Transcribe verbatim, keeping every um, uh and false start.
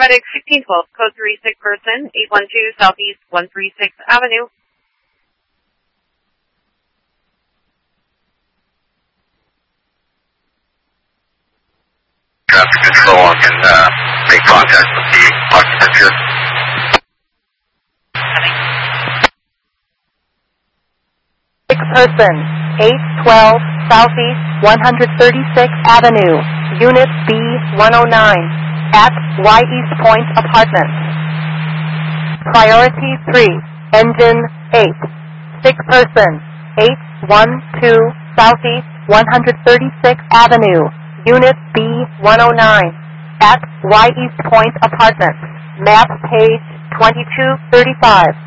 Paramedic sixteen twelve, code three, sick person, eight one two Southeast one thirty-sixth Avenue. Traffic control and uh, make contact with the occupant here. Sick person, eight twelve Southeast one thirty-sixth Avenue, Unit B one oh nine, at Y East Point Apartments. Priority three, Engine eight. Sick person, eight one two Southeast one thirty-sixth Avenue, Unit B one oh nine, at Y East Point Apartments. Map page twenty-two thirty-five.